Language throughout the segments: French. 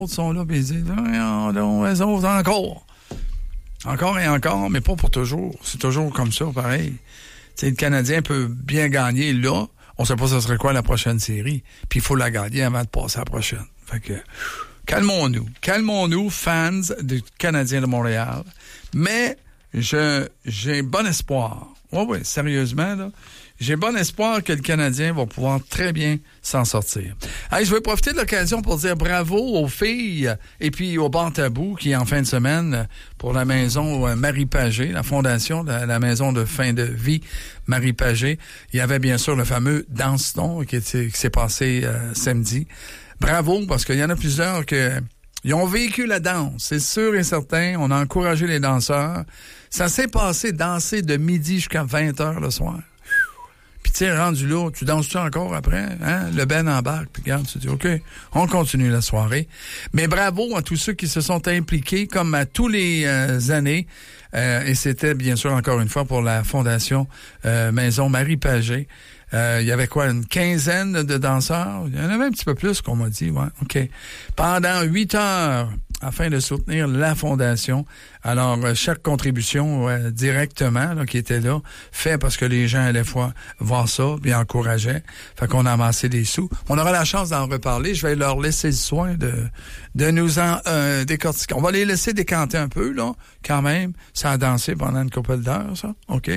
autres sont là, puis ils disent, les autres, encore. Encore et encore, mais pas pour toujours. C'est toujours comme ça, pareil. T'sais, le Canadien peut bien gagner là. On sait pas ce serait quoi la prochaine série. Puis il faut la gagner avant de passer à la prochaine. Fait que, calmons-nous. Calmons-nous, fans du Canadien de Montréal. Mais, j'ai bon espoir. Oui, sérieusement, là. J'ai bon espoir que le Canadien va pouvoir très bien s'en sortir. Allez, je vais profiter de l'occasion pour dire bravo aux filles et puis au Bar Tabou qui, en fin de semaine, pour la maison Marie Pagé, la fondation de la maison de fin de vie Marie Pagé, il y avait bien sûr le fameux Dance-Ton qui s'est passé samedi. Bravo, parce qu'il y en a plusieurs ils ont vécu la danse, c'est sûr et certain. On a encouragé les danseurs. Ça s'est passé danser de midi jusqu'à 20h le soir. Puis, tu sais, rendu là, tu danses-tu encore après? Hein? Le Ben embarque, puis regarde, tu dis, OK, on continue la soirée. Mais bravo à tous ceux qui se sont impliqués, comme à tous les années. Et c'était, bien sûr, encore une fois, pour la Fondation Maison Marie Pagé. Il y avait quoi, une quinzaine de danseurs? Il y en avait un petit peu plus qu'on m'a dit, ouais, OK. Pendant 8 heures, afin de soutenir la Fondation. Alors, chaque contribution directement là, qui était là, fait parce que les gens allaient voir ça, puis encourageaient. Fait qu'on a amassé des sous. On aura la chance d'en reparler. Je vais leur laisser le soin de nous en décortiquer. On va les laisser décanter un peu, là, quand même. Ça a dansé pendant une couple d'heures, ça. OK.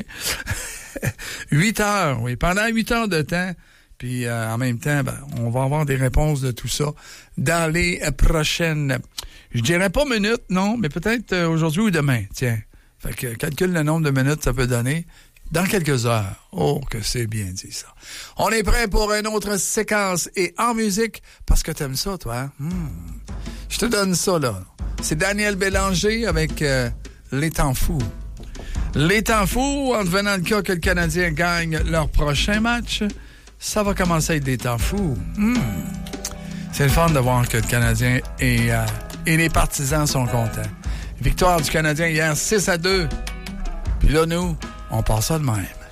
8 heures, oui. Pendant 8 heures de temps. Puis en même temps, on va avoir des réponses de tout ça dans les prochaines, je dirais pas minutes, non, mais peut-être aujourd'hui ou demain, tiens. Fait que calcule le nombre de minutes que ça peut donner dans quelques heures. Oh, que c'est bien dit ça. On est prêt pour une autre séquence et en musique, parce que t'aimes ça, toi. Je te donne ça, là. C'est Daniel Bélanger avec Les Temps Fous. Les Temps Fous, en devenant le cas que le Canadien gagne leur prochain match, ça va commencer à être des temps fous. C'est le fun de voir que le Canadien et les partisans sont contents. Victoire du Canadien hier 6-2. Puis là, nous, on passe ça de même.